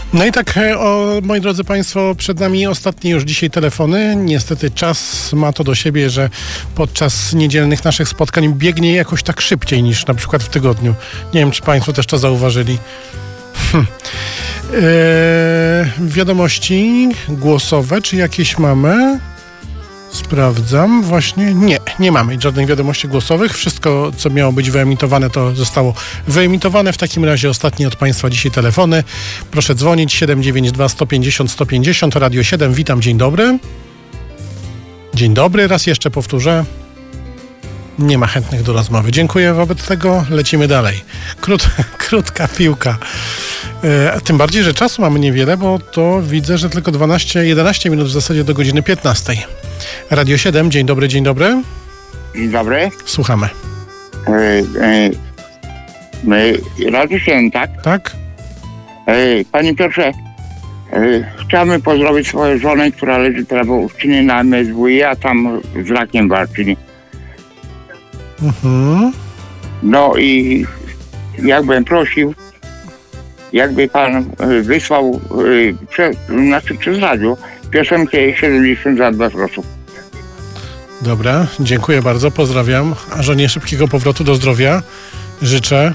No i tak, moi drodzy Państwo, przed nami ostatnie już dzisiaj telefony. Niestety czas ma to do siebie, że podczas niedzielnych naszych spotkań biegnie jakoś tak szybciej niż na przykład w tygodniu. Nie wiem, czy Państwo też to zauważyli. Wiadomości głosowe, czy jakieś mamy? Sprawdzam właśnie. Nie mamy żadnych wiadomości głosowych. Wszystko, co miało być wyemitowane, to zostało wyemitowane. W takim razie ostatnie od Państwa dzisiaj telefony. Proszę dzwonić 792 150 150 Radio 7. Witam, dzień dobry. Dzień dobry, raz jeszcze powtórzę. Nie ma chętnych do rozmowy. Dziękuję, wobec tego lecimy dalej. Krótka piłka. Tym bardziej, że czasu mamy niewiele, bo to widzę, że tylko 11 minut w zasadzie do godziny 15. Radio 7, dzień dobry, dzień dobry. Dzień dobry. Słuchamy. Radio 7, tak? Tak? Panie Piotrze, chciałbym pozdrowić swoją żonę, która leży teraz w Uczcinie na MSWiA, a tam z rakiem walczy. No i jakbym prosił, jakby pan wysłał przez radio piosenkę 70 za 2 groszy. Dobra, dziękuję bardzo, pozdrawiam. A żonie szybkiego powrotu do zdrowia życzę.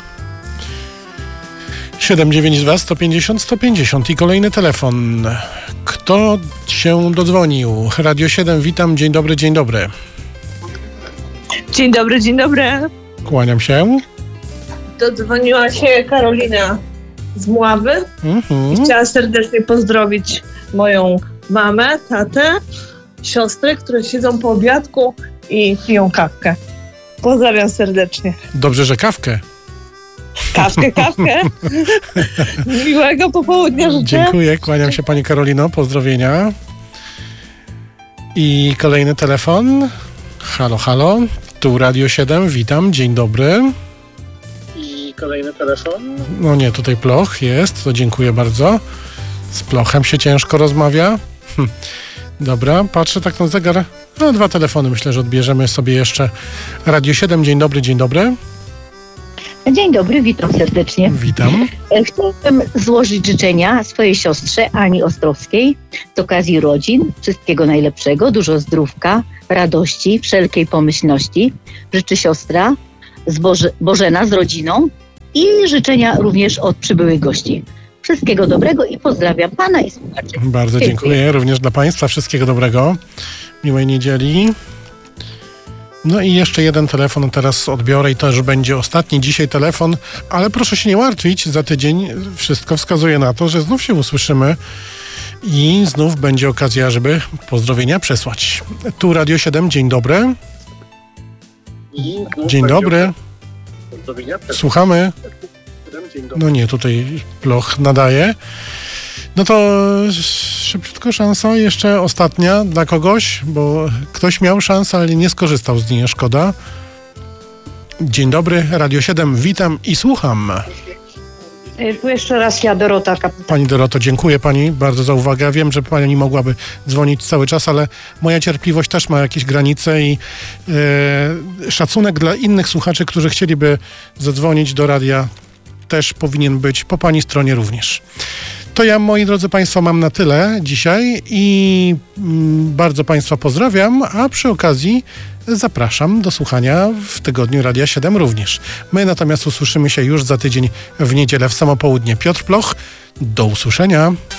792 150 150 i kolejny telefon. Kto się dodzwonił? Radio 7, witam, dzień dobry, dzień dobry. Dzień dobry, dzień dobry. Kłaniam się. Dodzwoniła się Karolina z Mławy i chciała serdecznie pozdrowić moją mamę, tatę, siostry, które siedzą po obiadku i piją kawkę. Pozdrawiam serdecznie. Dobrze, że kawkę. Kawkę. Miłego popołudnia życzę. Dziękuję, kłaniam się pani Karolino, pozdrowienia. I kolejny telefon. Halo, tu Radio 7, witam, dzień dobry. I kolejny telefon. No nie, tutaj Ploch jest, to dziękuję bardzo. Z Plochem się ciężko rozmawia. Dobra, patrzę tak na zegar. No 2 telefony myślę, że odbierzemy sobie jeszcze. Radio 7, dzień dobry, dzień dobry. Dzień dobry, witam serdecznie. Witam. Chciałabym złożyć życzenia swojej siostrze Ani Ostrowskiej z okazji rodzin. Wszystkiego najlepszego, dużo zdrówka, radości, wszelkiej pomyślności. Życzy siostra Bożena z rodziną i życzenia również od przybyłych gości. Wszystkiego dobrego i pozdrawiam pana i słuchaczy. Bardzo dziękuję. Również dla państwa wszystkiego dobrego. Miłej niedzieli. No i jeszcze jeden telefon teraz odbiorę i to już będzie ostatni dzisiaj telefon, ale proszę się nie martwić, za tydzień wszystko wskazuje na to, że znów się usłyszymy i znów będzie okazja, żeby pozdrowienia przesłać. Tu Radio 7, dzień dobry. Dzień dobry. Słuchamy. No nie, tutaj Ploch nadaje. No to szybciutko szansa, jeszcze ostatnia dla kogoś, bo ktoś miał szansę, ale nie skorzystał z niej, szkoda. Dzień dobry, Radio 7, witam i słucham. Tu jeszcze raz ja, Dorota. Pani Doroto, dziękuję pani bardzo za uwagę. Ja wiem, że pani mogłaby dzwonić cały czas, ale moja cierpliwość też ma jakieś granice i szacunek dla innych słuchaczy, którzy chcieliby zadzwonić do radia, też powinien być po pani stronie również. To ja, moi drodzy państwo, mam na tyle dzisiaj i bardzo państwa pozdrawiam, a przy okazji zapraszam do słuchania w tygodniu Radia 7 również. My natomiast usłyszymy się już za tydzień w niedzielę w samo południe. Piotr Ploch, do usłyszenia.